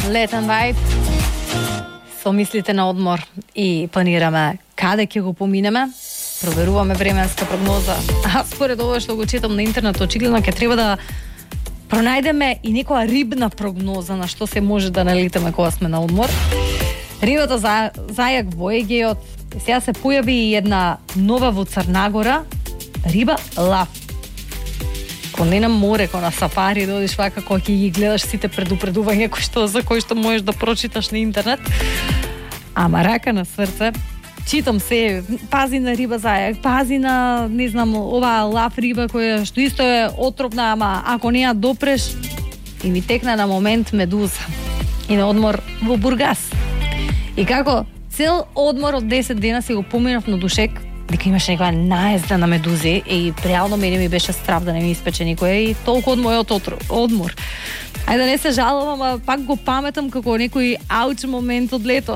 летен вајб, со мислите на одмор и планираме каде ќе го поминеме. Проверуваме временска прогноза. А според ова што го читам на интернет, очигледно ќе треба да пронајдеме и некоја рибна прогноза на што се може да налетиме кога сме на одмор. Рибата зајак во Егејот. Сега се појави и една нова во Црнагора, риба лав. Ко не на море, ко на сафари, да одиш вака, кога ќе ги гледаш сите предупредувања за кои што можеш да прочиташ на интернет. Ама рака на срце, читам се, пази на риба зајак, пази на, не знам, оваа лав риба која што исто е отровна, ама ако не ја допреш, и ми текна на момент медуза. И на одмор во Бургас. И како цел одмор од 10 дена си го поминав на душек, дека имаше некоја наезда на медузи и реално мене ми беше страв да не ми испече никоја и толку од мојот одмор. Ајде да не се жалувам, ама пак го паметам како некој ауч момент од лето.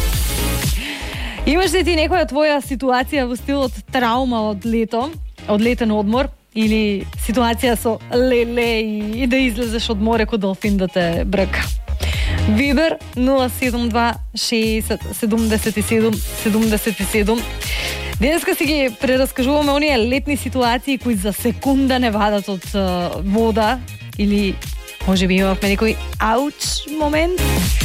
Имаш ли ти некоја твоја ситуација во стилот траума од лето, од летен одмор, или ситуација со леле и да излезеш од море ко делфин да те брка? Вибер 072 60 77 77. Денеска си ги прераскажуваме оние летни ситуации кои за секунда не вадат од вода или може би имавме некој ауч момент.